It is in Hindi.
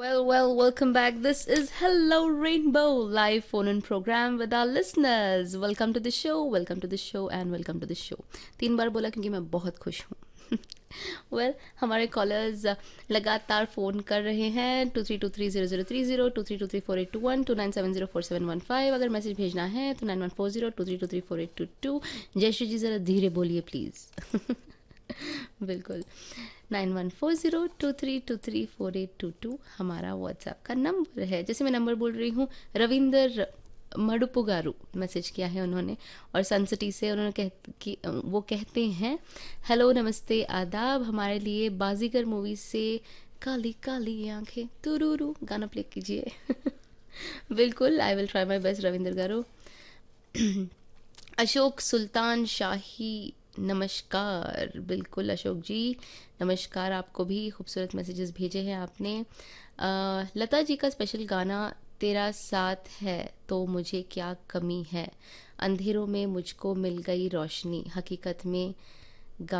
Welcome back. This is Hello Rainbow, live phone in program with our listeners. Welcome to the show, welcome to the show, and welcome to the show. 3 बार बोला क्योंकि मैं बहुत खुश हूँ. हमारे कॉलर्स लगातार फ़ोन कर रहे हैं 23230030, 23234821, 29704715. अगर मैसेज भेजना है तो 914023234822. जयश्री जी ज़रा धीरे बोलिए प्लीज़. बिल्कुल. 914023234822 हमारा व्हाट्सएप का नंबर है. जैसे मैं नंबर बोल रही हूँ, रविंदर मडुपुगारू मैसेज किया है उन्होंने, और सनसिटी से उन्होंने वो कहते हैं हेलो नमस्ते आदाब, हमारे लिए बाजीगर मूवी से काली काली आंखें तुरुरु गाना प्ले कीजिए. बिल्कुल, I will try my best Ravinder गारू. अशोक सुल्तान शाही, नमस्कार. बिल्कुल अशोक जी, नमस्कार आपको भी. खूबसूरत मैसेजेस भेजे हैं आपने. लता जी का स्पेशल गाना तेरा साथ है तो मुझे क्या कमी है, अंधेरों में मुझको मिल गई रोशनी, हकीकत में